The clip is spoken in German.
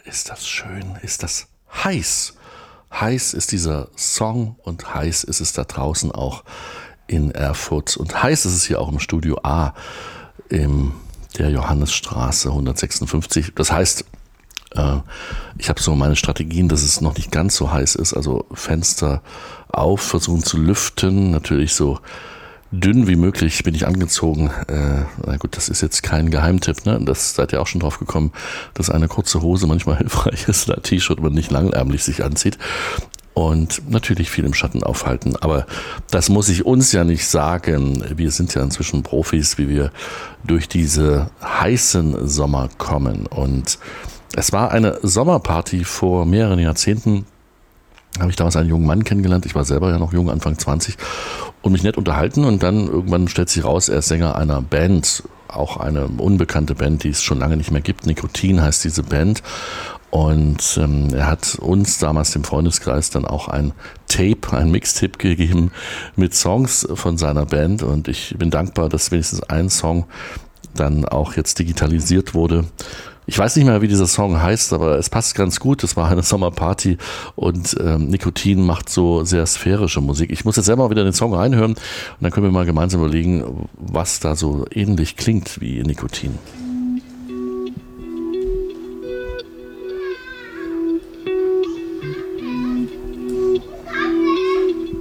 ist das schön, ist das heiß. Heiß ist dieser Song und heiß ist es da draußen auch in Erfurt. Und heiß ist es hier auch im Studio A in der Johannesstraße 156. Das heißt, ich habe so meine Strategien, dass es noch nicht ganz so heiß ist. Also Fenster auf, versuchen zu lüften, natürlich so dünn wie möglich bin ich angezogen. Na gut, das ist jetzt kein Geheimtipp, ne? Das seid ihr auch schon drauf gekommen, dass eine kurze Hose manchmal hilfreich ist, oder ein T-Shirt man nicht langärmlich sich anzieht. Und natürlich viel im Schatten aufhalten. Aber das muss ich uns ja nicht sagen. Wir sind ja inzwischen Profis, wie wir durch diese heißen Sommer kommen. Und es war eine Sommerparty vor mehreren Jahrzehnten. Habe ich damals einen jungen Mann kennengelernt. Ich war selber ja noch jung, Anfang 20, und mich nett unterhalten. Und dann irgendwann stellt sich raus, er ist Sänger einer Band, auch eine unbekannte Band, die es schon lange nicht mehr gibt. Nikotin heißt diese Band. Und er hat uns damals, dem Freundeskreis, dann auch ein Mixtape gegeben mit Songs von seiner Band. Und ich bin dankbar, dass wenigstens ein Song dann auch jetzt digitalisiert wurde. Ich weiß nicht mehr, wie dieser Song heißt, aber es passt ganz gut. Es war eine Sommerparty und Nikotin macht so sehr sphärische Musik. Ich muss jetzt selber mal wieder den Song reinhören und dann können wir mal gemeinsam überlegen, was da so ähnlich klingt wie Nikotin.